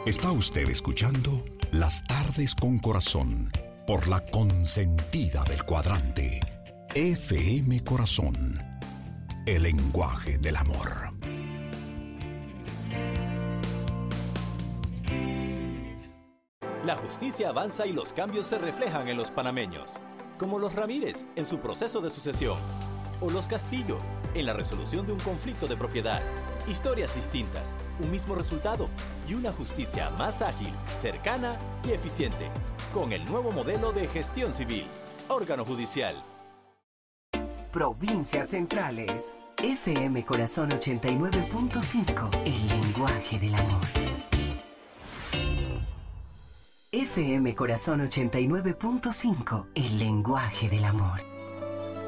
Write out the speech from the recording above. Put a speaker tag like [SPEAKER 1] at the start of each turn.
[SPEAKER 1] Está usted escuchando Las Tardes con Corazón por la consentida del cuadrante. FM Corazón, el lenguaje del amor.
[SPEAKER 2] La justicia avanza y los cambios se reflejan en los panameños, como los Ramírez en su proceso de sucesión, o los Castillo en la resolución de un conflicto de propiedad. Historias distintas, un mismo resultado y una justicia más ágil, cercana y eficiente, con el nuevo modelo de gestión civil. Órgano judicial.
[SPEAKER 3] Provincias Centrales. FM Corazón 89.5. El lenguaje del amor. FM Corazón 89.5. El lenguaje del amor.